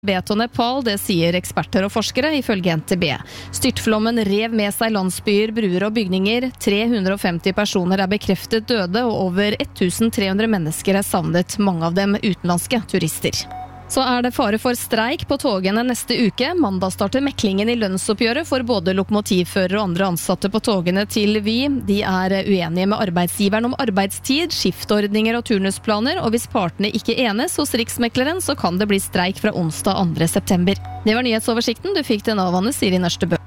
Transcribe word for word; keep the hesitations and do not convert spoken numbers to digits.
Tibet og Nepal, det sier eksperter og forskere ifølge N T B. Styrtflommen rev med seg landsbyer, bruer og bygninger. tre hundre og femti personer er bekreftet døde, og over tusen tre hundre mennesker er savnet, mange av dem utenlandske turister. Så er det fare for streik på togene neste uke. Mandag starter meklingen i lønnsoppgjøret for både lokomotivførere og andre ansatte på togene til Vy. De er uenige med arbeidsgiveren om arbeidstid, skiftordninger og turnusplaner, og hvis partene ikke enes hos Riksmekleren, så kan det bli streik fra onsdag andre september. Det var nyhetsoversikten du fikk den av Anne Siri Nørstebø.